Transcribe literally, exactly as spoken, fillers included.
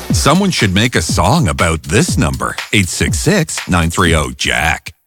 Someone should make a song about this number, eight six six, nine three zero, Jack.